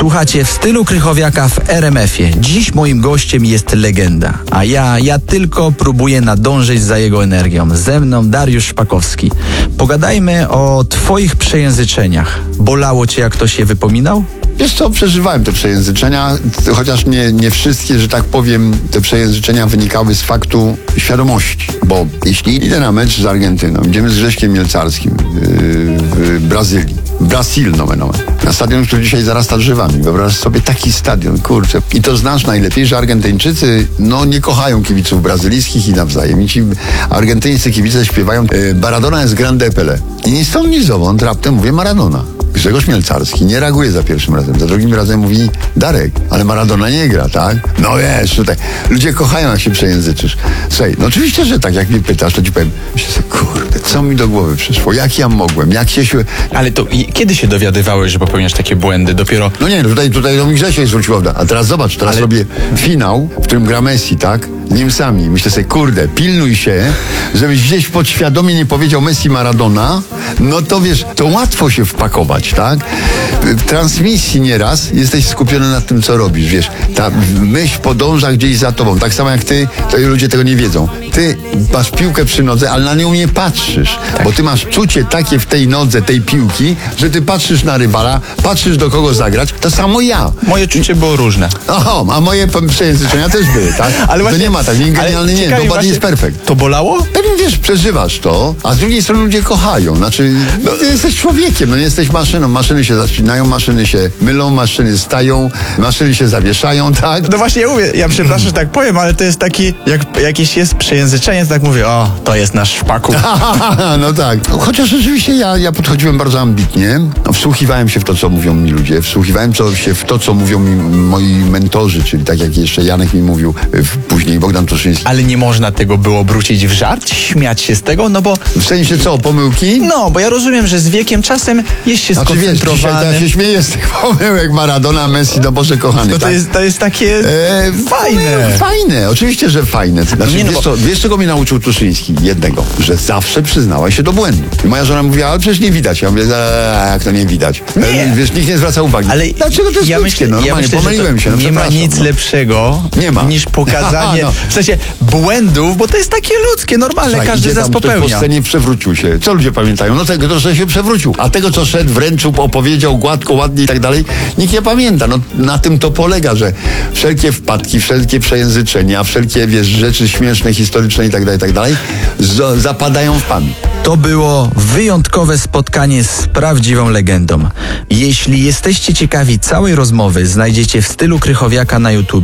Słuchacie W stylu Krychowiaka w RMF-ie. Dziś moim gościem jest legenda, a ja tylko próbuję nadążyć za jego energią. Ze mną Dariusz Szpakowski. Pogadajmy o twoich przejęzyczeniach. Bolało cię, jak ktoś je wypominał? Wiesz co, przeżywałem te przejęzyczenia, chociaż nie wszystkie, że tak powiem, te przejęzyczenia wynikały z faktu świadomości. Bo jeśli idę na mecz z Argentyną, idziemy z Grześkiem Mielcarskim w Brazylii, Brasil nomen omen, na stadion, który dzisiaj zarasta drzewami. Wyobraź sobie taki stadion, kurczę. I to znasz najlepiej, że Argentyńczycy nie kochają kibiców brazylijskich i nawzajem. I ci argentyńscy kibice śpiewają Maradona jest grande Pelé. I ni stąd, ni zowąd raptem mówię Maradona. Grzegorz Mielcarski nie reaguje za pierwszym razem. Za drugim razem mówi Darek, ale Maradona nie gra, tak? No wiesz, tutaj ludzie kochają, jak się przejęzyczysz. Słuchaj, no oczywiście, że tak, jak mnie pytasz, to ci powiem, myślę sobie, kurde, co mi do głowy przyszło? Jak ja mogłem? Jak się... Ale to kiedy się dowiadywałeś, że popełniasz takie błędy? Dopiero... No nie, tutaj do mi Grzesia zwrócił uwagę. A teraz zobacz, robię finał, w którym gra Messi, tak? Z Niemcami. Myślę sobie, kurde, pilnuj się, żebyś gdzieś podświadomie nie powiedział Messi Maradona, no to wiesz, to łatwo się wpakować, tak? W transmisji nieraz jesteś skupiony na tym, co robisz, wiesz, ta myśl podąża gdzieś za tobą, tak samo jak ty, to ludzie tego nie wiedzą. Ty masz piłkę przy nodze, ale na nią nie patrzysz, bo ty masz czucie takie w tej nodze, tej piłki, że ty patrzysz na rywala, patrzysz do kogo zagrać, to samo ja. Moje czucie było różne. Oho, a moje przejęzyczenia też były, tak? Ale właśnie, to nie ma tak, nie genialny nie, nobody is perfect. To bolało? Pewnie wiesz, przeżywasz to, a z drugiej strony ludzie kochają, znaczy, ty jesteś człowiekiem, nie jesteś maszyną, maszyny się zaczynają, maszyny się mylą, maszyny stają, maszyny się zawieszają, tak? No właśnie, ja mówię, ja przepraszam, że tak powiem, ale to jest taki, jak jakieś jest przejęzyczenie, to tak mówię, o, to jest nasz Szpaku. No tak. Chociaż rzeczywiście ja podchodziłem bardzo ambitnie, wsłuchiwałem się w to, co mówią mi ludzie, wsłuchiwałem się w to, co mówią mi moi mentorzy, czyli tak jak jeszcze Janek mi mówił, później Bogdan Tuszyński. Ale nie można tego było obrócić w żart, śmiać się z tego, no bo... W sensie co, pomyłki? No, bo ja rozumiem, że z wiekiem czasem jest się skoncentrowany. Wiesz, dzisiaj ja się śmieję z tych pomyłek Maradona, Messi, no Boże kochany. No to jest takie fajne. Fajne, oczywiście, że fajne. Znaczy, wiesz, czego mnie nauczył Tuszyński? Jednego, że zawsze przyznała się do błędu. I moja żona mówiła, ale przecież nie widać. Ja mówię, jak to nie widać? Nie. Wiesz, nikt nie zwraca uwagi. Ale dlaczego to jest ludzkie? Normalnie, pomyliłem się. Nie ma nic lepszego niż pokazanie, w sensie błędów, bo to jest takie ludzkie, normalne, Słuchaj, każdy z nas popełnia. Po scenie przewrócił się. Co ludzie pamiętają? No tego, że się przewrócił. A tego, co szedł, wręczył, opowiedział gładko, ładnie i tak dalej, nikt nie pamięta. No na tym to polega, że wszelkie wpadki, wszelkie przejęzyczenia, wszelkie, wiesz, rzeczy śmieszne, historyczne i tak dalej, zapadają w pamięć. To było wyjątkowe spotkanie z prawdziwą legendą. Jeśli jesteście ciekawi całej rozmowy, znajdziecie W stylu Krychowiaka na YouTube.